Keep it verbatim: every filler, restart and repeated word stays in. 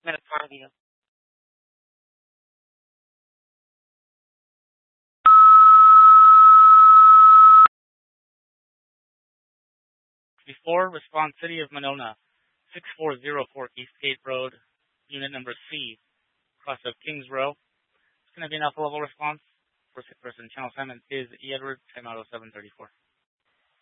Minutes on view. Before, response City of Monona, six four zero four Eastgate Road, unit number C, cross of Kings Row. It's going to be an alpha level response. First person channel assignment is E. Edward, time out oh seven thirty-four.